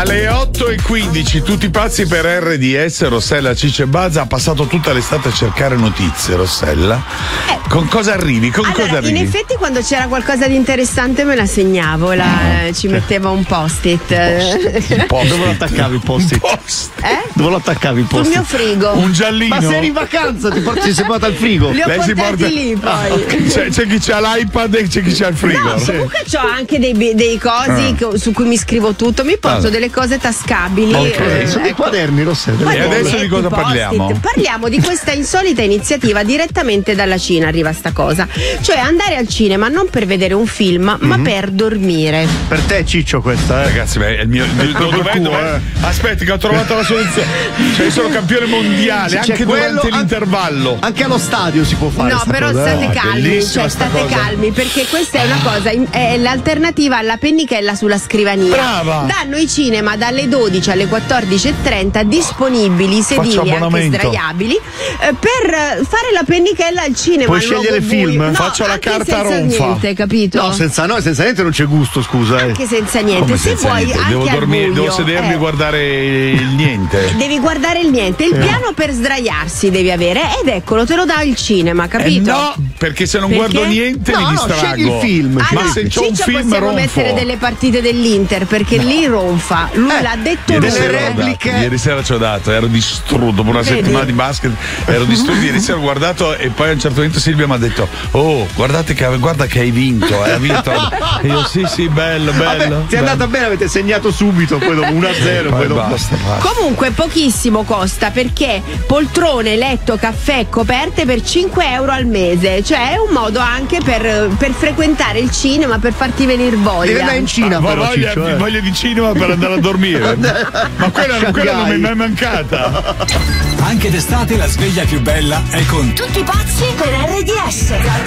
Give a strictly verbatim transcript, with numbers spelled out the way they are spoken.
Alle otto e quindici, tutti pazzi per R D S. Rossella Cicebazza ha passato tutta l'estate a cercare notizie. Rossella, eh, con cosa arrivi? Con allora, cosa arrivi? In effetti, quando c'era qualcosa di interessante me la segnavo, la, ah, ci mettevo un post-it. Un post-it. Dove lo attaccavi il post-it? Post. Eh? Dove lo attaccavi il post-it? Sul mio frigo. Un giallino. Ma sei in vacanza, ti porti sei portato al frigo. Li ho Lei si portati porta... lì poi. Ah, okay. c'è, c'è chi c'ha l'iPad e c'è chi c'ha il frigo. No, sì. comunque c'ho anche dei, dei cosi ah. su cui mi scrivo tutto. Mi porto ah. delle cose tascabili. Okay. Eh, sono ecco. dei quaderni, Rossella. E adesso di cosa parliamo? Post-it. Parliamo di questa insolita iniziativa direttamente dalla Cina. Arriva sta cosa, cioè andare al cinema non per vedere un film, mm-hmm. ma per dormire. Per te è ciccio questa, eh? Ragazzi, beh, è il mio. Dov'è, dov'è, dov'è? Eh. Aspetti, che ho trovato la soluzione. Cioè, io sono campione mondiale, c'è anche quello, durante l'intervallo. Anche allo stadio si può fare. No, però cosa. state no, calmi, cioè state cosa. calmi, perché questa è una cosa, è l'alternativa alla pennichella sulla scrivania. Brava! Danno i cinema dalle dodici alle quattordici e trenta disponibili, sedili anche sdraiabili, eh, per fare la pennichella al cinema. Puoi scegliere film? No, faccio la carta senza ronfa. Niente, capito? No, senza no, senza niente non c'è gusto, scusa. Eh. Anche senza niente. Come Se senza vuoi niente? anche Devo al dormire, buio, devo sedermi eh. e guardare il niente. Devi guardare il niente, il eh. piano per sdraiarsi devi avere, ed eccolo, te lo dà il cinema, capito? Eh no, perché se non Perché? guardo niente no, mi no, distraggo. scegli il film. Ah, Ma no, se c'ho un Ciccio film possiamo ronfo. mettere delle partite dell'Inter, perché no. lì ronfa. Lui Eh, l'ha detto Ieri lui. sera, delle ho dato, repliche. ieri sera ci ho dato, ero distrutto dopo una Vedi? settimana di basket, ero distrutto. Ieri sera ho guardato e poi a un certo momento Silvia mi ha detto: oh, guardate che guarda che hai vinto, eh, hai vinto. E io sì, sì, bello, bello. Vabbè, ti è bello. andata bene, avete segnato subito, poi dopo uno a zero, Poi poi dopo basta, basta. Comunque pochissimo costa, perché poltrone, letto, caffè, coperte per cinque euro al mese. Cioè è un modo anche per, per frequentare il cinema, per farti venire voglia. devi andare in Cina, Ah, però, voglia, Ciccio, eh. voglia di cinema per andare a dormire. Ma quella, quella non mi è mai mancata. Anche d'estate la sveglia più bella è con Tutti pazzi per R D S.